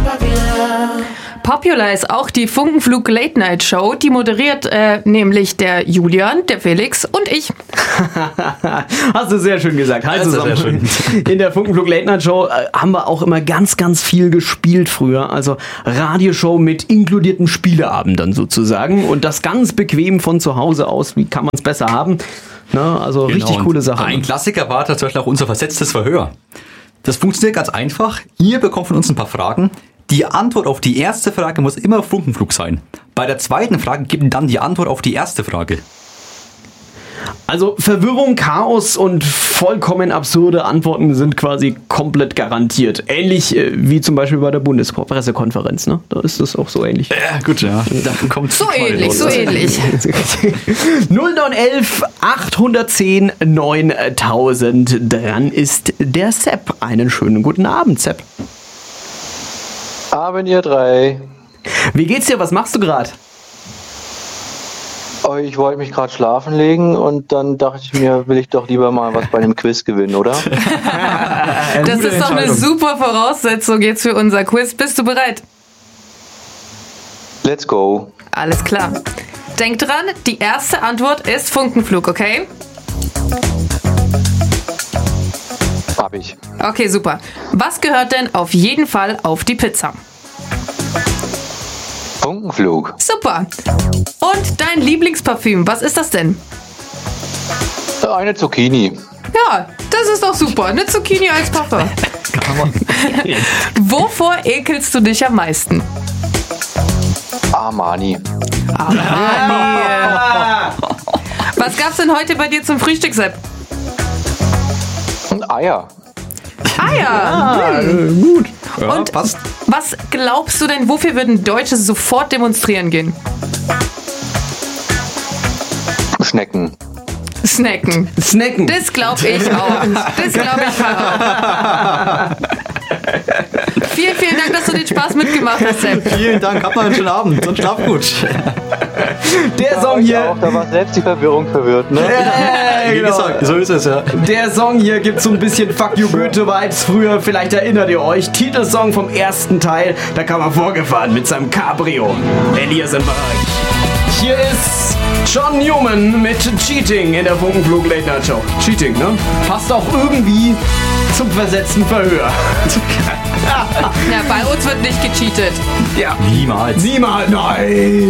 Popular ist auch die Funkenflug Late Night Show. Die moderiert nämlich der Julian, der Felix und ich. Hast du sehr schön gesagt. Hi zusammen. Sehr schön. In der Funkenflug Late Night Show haben wir auch immer ganz, ganz viel gespielt früher. Also Radioshow mit inkludiertem Spieleabend dann sozusagen. Und das ganz bequem von zu Hause aus. Wie kann man es besser haben? Na, also Genau, richtig coole Sache. Ein Klassiker war tatsächlich auch unser versetztes Verhör. Das funktioniert ganz einfach. Ihr bekommt von uns ein paar Fragen. Die Antwort auf die erste Frage muss immer Funkenflug sein. Bei der zweiten Frage gibt dann die Antwort auf die erste Frage. Also Verwirrung, Chaos und vollkommen absurde Antworten sind quasi komplett garantiert. Ähnlich wie zum Beispiel bei der Bundespressekonferenz, ne? Da ist das auch so ähnlich. Ja, gut, ja. Da kommt So ähnlich. 0911 810 9000. Dran ist der Sepp. Einen schönen guten Abend, Sepp. Abend, ihr drei. Wie geht's dir? Was machst du gerade? Oh, ich wollte mich gerade schlafen legen und dann dachte ich mir, will ich doch lieber mal was bei dem Quiz gewinnen, oder? Das ist doch eine super Voraussetzung jetzt für unser Quiz. Bist du bereit? Let's go. Alles klar. Denk dran, die erste Antwort ist Funkenflug, okay? Hab ich. Okay, super. Was gehört denn auf jeden Fall auf die Pizza? Funkenflug. Super. Und dein Lieblingsparfüm, was ist das denn? Eine Zucchini. Ja, das ist doch super. Eine Zucchini als Parfum. Wovor ekelst du dich am meisten? Armani. Was gab's denn heute bei dir zum Frühstück, Sepp? Und Eier. Eier. Gut. Ja, Und passt. was glaubst du denn, wofür würden Deutsche sofort demonstrieren gehen? Schnecken. Snacken. Snacken. Das glaube ich auch. Das glaube ich auch. Vielen, vielen Dank, dass du den Spaß mitgemacht hast, Sepp. Vielen Dank, habt noch einen schönen Abend und schlaf gut. Der Song hier. Auch, da war selbst die Verwirrung verwirrt, ne? Wie gesagt, so ist es ja. Der Song hier gibt so ein bisschen Fuck You Goethe-Vibes früher. Vielleicht erinnert ihr euch. Titelsong vom ersten Teil. Da kam er vorgefahren mit seinem Cabrio. Elias im Bereich. Hier ist John Newman mit Cheating in der Funkenflug Late Night Show. Cheating, ne? Passt auch irgendwie zum versetzten Verhör. Ja, bei uns wird nicht gecheatet. Ja. Niemals. Niemals. Nein.